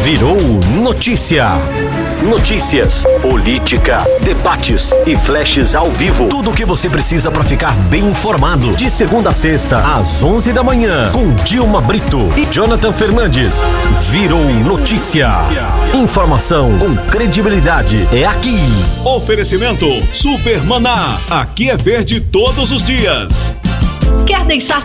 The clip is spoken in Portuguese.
Virou notícia. Notícias, política, debates e flashes ao vivo. Tudo o que você precisa para ficar bem informado. De segunda a sexta, às 11 da manhã, com Dilma Brito e Jonathan Fernandes. Virou notícia. Informação com credibilidade é aqui. Oferecimento Super Maná. Aqui é verde todos os dias. Quer deixar